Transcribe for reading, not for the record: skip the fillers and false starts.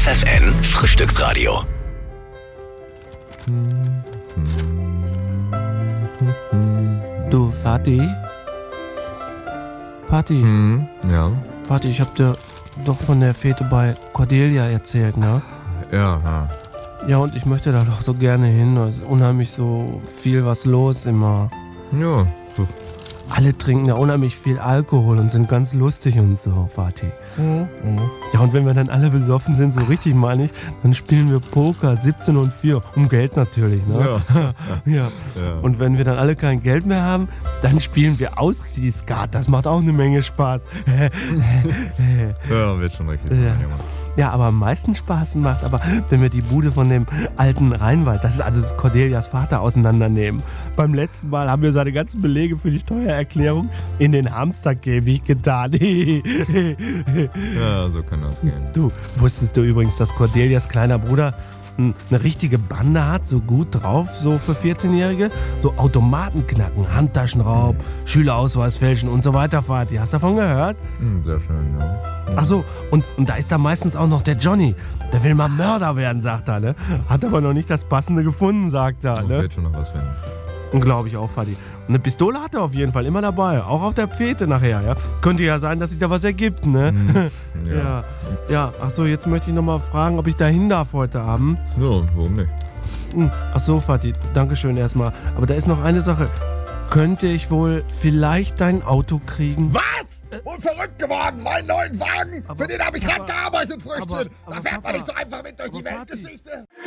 FFN Frühstücksradio. Du, Vati? Vati? Ja. Vati, ich hab dir doch von der Fete bei Cordelia erzählt, ne? Ja. Ja, und ich möchte da doch so gerne hin. Es ist unheimlich so viel was los immer. Ja. Alle trinken da unheimlich viel Alkohol und sind ganz lustig und so, Vati. Ja, und wenn wir dann alle besoffen sind, so richtig meine ich, dann spielen wir Poker 17 und 4. Um Geld natürlich, ne? Ja. Und wenn wir dann alle kein Geld mehr haben, dann spielen wir Ausziehskat. Das macht auch eine Menge Spaß. Ja, wird schon richtig. Ja. Ja, aber am meisten Spaß macht aber, wenn wir die Bude von dem alten Reinwald, das ist also Cordelias Vater, auseinandernehmen. Beim letzten Mal haben wir seine ganzen Belege für die Steuererklärung in den Hamsterkäfig getan. Ja, so kann das gehen. Du, wusstest du übrigens, dass Cordelias kleiner Bruder eine richtige Bande hat, so gut drauf, so für 14-Jährige? So Automaten knacken, Handtaschenraub, Schülerausweis fälschen und so weiter, Vati. Hast du davon gehört? Sehr schön, ja. Ach so, und da ist da meistens auch noch der Johnny. Der will mal Mörder werden, sagt er, ne? Hat aber noch nicht das Passende gefunden, sagt er, ne? Wird schon noch was finden. Und glaube ich auch, Vati. Und eine Pistole hat er auf jeden Fall immer dabei. Auch auf der Pfete nachher, ja? Könnte ja sein, dass sich da was ergibt, ne? Ja. Ach so, jetzt möchte ich nochmal fragen, ob ich da hin darf heute Abend. So, warum nicht? Ach so, Vati, dankeschön erstmal. Aber da ist noch eine Sache. Könnte ich wohl vielleicht dein Auto kriegen? Was? Wohl verrückt geworden, meinen neuen Wagen? Für den habe ich hart gearbeitet, Früchtchen. Da fährt man nicht so einfach mit durch die Weltgeschichte.